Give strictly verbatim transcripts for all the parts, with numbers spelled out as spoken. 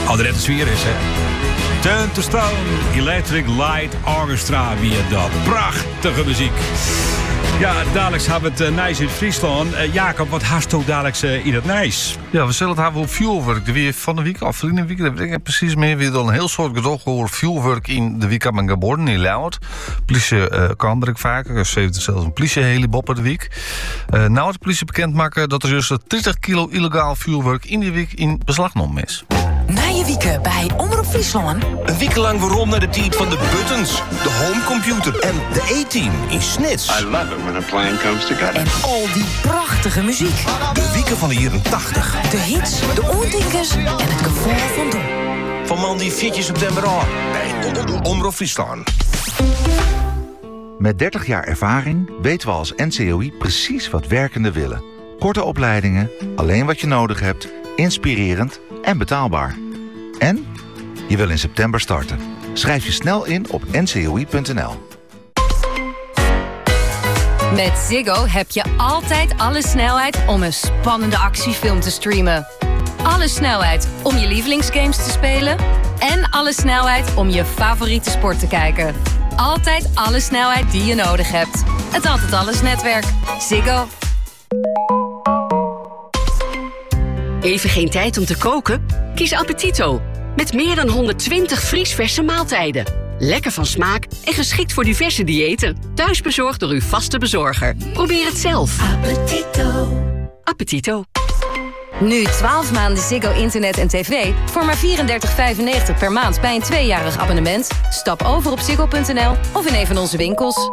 Oh, de rette sfeer is, hè. Turn to Stone, Electric Light Orchestra, weer dat. Prachtige muziek. Ja, dadelijk hebben we het uh, Nijs in Friesland. Uh, Jacob, wat haast ook dadelijk uh, in het Nijs? Ja, we zullen het hebben over vuurwerk. De weer van de week, of vrienden week, dat weet ik precies meer. We hebben een heel soort gedoog over vuurwerk in de week aan mijn geboren in Leeuwarden. Politie uh, kan er ik vaker, dus ze heeft zelfs een politiehelibob de week. Uh, nou het de politie bekendmaken dat er dus dertig kilo illegaal vuurwerk in die week in beslag genomen is. Nije wieken bij Omroep Friesland. Een week lang waarom naar de tijd van de buttons, de homecomputer en de A-team in Snits. I love it when a plan comes together. En al die prachtige muziek. De wieken van de jaren tachtig. De hits, de oordinkers en het gevoel van doen. Van man die vier september aan bij Omroep Friesland. Met dertig jaar ervaring weten we als N C O I precies wat werkenden willen. Korte opleidingen, alleen wat je nodig hebt, inspirerend en betaalbaar. En je wil in september starten. Schrijf je snel in op n c o i punt n l. Met Ziggo heb je altijd alle snelheid om een spannende actiefilm te streamen. Alle snelheid om je lievelingsgames te spelen. En alle snelheid om je favoriete sport te kijken. Altijd alle snelheid die je nodig hebt. Het Altijd Alles netwerk. Ziggo. Even geen tijd om te koken? Kies Appetito. Met meer dan honderdtwintig vriesverse maaltijden. Lekker van smaak en geschikt voor diverse diëten. Thuisbezorgd door uw vaste bezorger. Probeer het zelf. Appetito. Appetito. Nu twaalf maanden Ziggo internet en tv voor maar vierendertig vijfennegentig per maand bij een tweejarig abonnement. Stap over op ziggo punt n l of in een van onze winkels.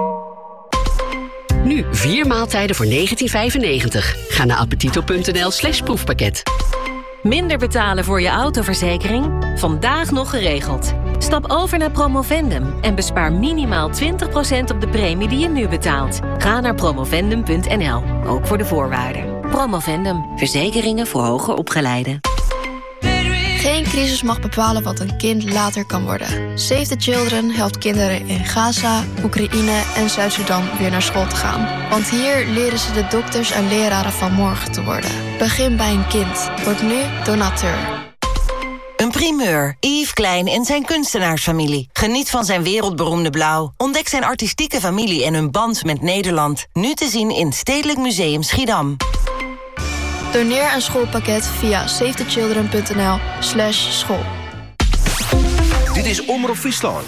Nu vier maaltijden voor negentien vijfennegentig. Ga naar appetito punt n l slash proefpakket. Minder betalen voor je autoverzekering? Vandaag nog geregeld. Stap over naar Promovendum en bespaar minimaal twintig procent op de premie die je nu betaalt. Ga naar promovendum punt n l, ook voor de voorwaarden. Promovendum, verzekeringen voor hoger opgeleiden. Geen crisis mag bepalen wat een kind later kan worden. Save the Children helpt kinderen in Gaza, Oekraïne en Zuid-Sudan weer naar school te gaan. Want hier leren ze de dokters en leraren van morgen te worden. Begin bij een kind. Word nu donateur. Een primeur. Yves Klein en zijn kunstenaarsfamilie. Geniet van zijn wereldberoemde blauw. Ontdek zijn artistieke familie en hun band met Nederland. Nu te zien in Stedelijk Museum Schiedam. Doneer een schoolpakket via save the children punt n l slash school. Dit is Omroep Friesland.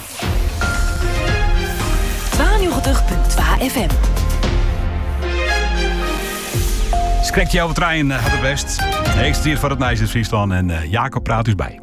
tweeënnegentig punt twee F M. Skrek jou trein, had het best. Heekst hier voor het Nijs in Friesland en uh, Jacob praat dus bij.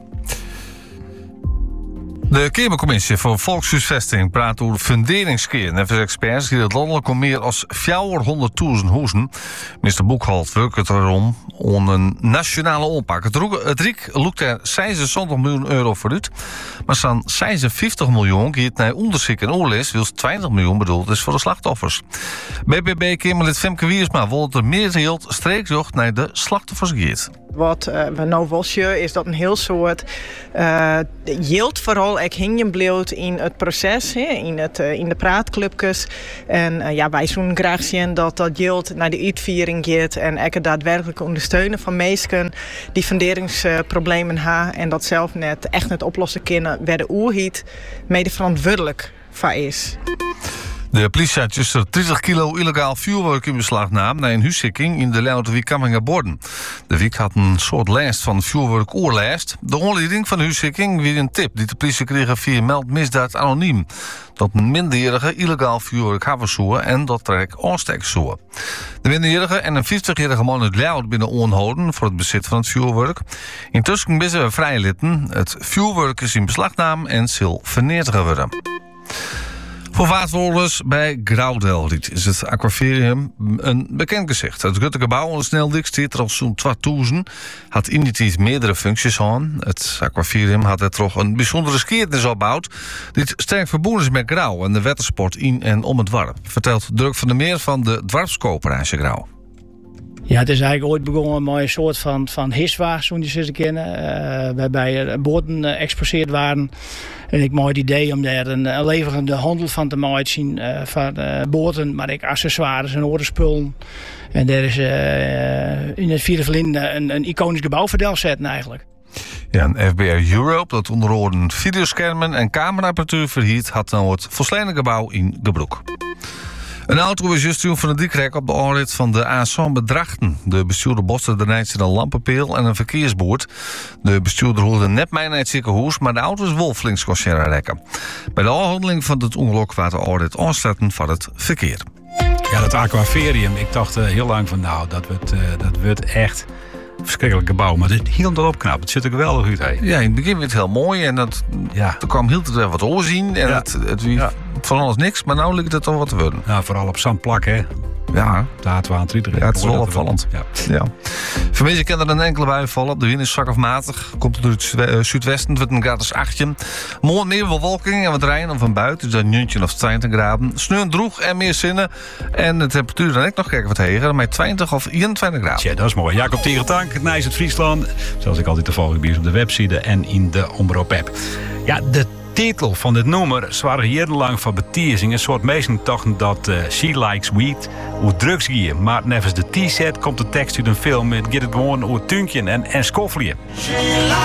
De Kamercommissie voor Volkshuisvesting praat over funderingskeer. Nevens experts die het landelijk om meer dan vierhonderdduizend huizen. Minister Boekholt werkt het erom om een nationale oppak. Het, roek, het Rijk loopt er zesenzestig miljoen euro vooruit. Maar zo'n zesenvijftig miljoen gaat naar onderzoek en oorlis, wil twintig miljoen bedoeld is voor de slachtoffers. B B B-Kamerlid Femke Wiersma wil dat er meer geld streekzocht naar de slachtoffers gaat. Wat uh, we nou willen is dat een heel soort uh, yield vooral ik hingen bleef in het proces, he, in, het, uh, in de praatclubjes. En uh, ja, wij zoeken graag zien dat dat yield naar de uitviering gaat en ik het daadwerkelijk ondersteunen van mensen die funderingsproblemen hebben en dat zelf net echt net oplossen kunnen, waar de oerhiet mede verantwoordelijk voor is. De politie had juist dertig kilo illegaal vuurwerk in beslag nam na een huiszikking in de Leeuwarden-Wiek-Kamminga-Borden. De Wiek had een soort lijst van vuurwerk-oorlijst. De onleiding van de huiszikking weer een tip die de politie kreeg via Meld Misdaad Anoniem. Dat een minderjarige illegaal vuurwerk hebben zou en dat trek aansteken zou. De minderjarige en een vijftigjarige man uit Leeuwarden binnen onhouden voor het bezit van het vuurwerk. Intussen zijn we vrijlitten. Het vuurwerk is in beslagname en zal vernietigd worden. Voor waterholders bij Grauwdelriet is het aquarium een bekend gezicht. Het grote gebouw aan de Sneldik staat er al zo'n tweeduizend. Had in die tijd meerdere functies aan. Het aquarium had er toch een bijzondere skeertnis opgebouwd die sterk verbonden is met Grauw en de watersport in en om het dorp. Vertelt Dirk van der Meer van de Dwarpscoöperatie Grauw. Ja, het is eigenlijk ooit begonnen met een soort van, van hiswa, zoals je ze kennen. Uh, waarbij boten uh, exposeerd waren. En ik mooi het idee om daar een, een leverende handel van te maken zien. Uh, van uh, boten, maar ook accessoires en andere spullen. En daar is uh, in het vierde verlinde een, een iconisch gebouw voor Delft zetten eigenlijk. Ja, een F B R Europe, dat onder andere videoschermen en cameraapparatuur verhiet, had nou het versleinde gebouw in Gebroek. Een auto is juist van de diekrek op de aanrit van de A S Drachten. De bestuurder botste de Nijtse een lampenpeel en een verkeersboord. De bestuurder hoorde net mij naar het ziekenhuis, maar de auto is wel flink scorseren rekken. Bij de afhandeling van het ongeluk was de aanrit aansluiten van het verkeer. Ja, dat aquavarium. Ik dacht uh, heel lang van, nou, dat wordt, uh, dat wordt echt een verschrikkelijk gebouw. Maar het hield dat op knap. Het ziet er geweldig uit. Hè? Ja, in het begin werd het heel mooi. En dat, ja. er kwam heel te wat oorzien. En ja. het, het wie ja. van alles niks. Maar nu lijkt het toch wat te worden. Nou, vooral op zandplak, hè. Ja. De A tweeëntwintig. Ja, het is wel opvallend. Ja. Ja. Vanmiddag kan er een enkele bui vallen. Op de wind is zwak of matig. Komt het door het uh, zuidwesten. Het wordt een graad als achtje. Morgen meer bewolking en wat regn of van buiten. Dus dan nuntje of twintig graden. Sneeuw droeg en meer zinnen. En de temperatuur dan ook nog kijken wat heger. Met twintig of eenentwintig graden. Tja, dat is mooi. Jacob Tegentank, het Nijs uit Friesland. Zoals ik altijd te volgen ben op de website en in de Omroep-app. Ja, de titel van dit nummer zwaar jarenlang van betiezing. Een soort mensen dachten dat uh, She Likes Weed hoe drugs gieën. Maar nevens de T-set komt de tekst uit een film met Get It Gewoon hoe tunkje en, en schoffelen.